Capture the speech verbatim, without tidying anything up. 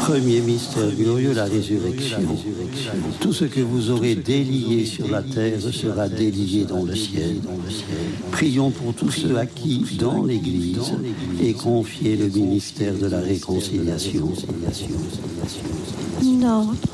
Premier mystère glorieux, la résurrection. Tout ce que vous aurez délié sur la terre sera délié dans le ciel. Prions pour tous ceux à qui, dans l'Église, est confié le ministère de la réconciliation. Non.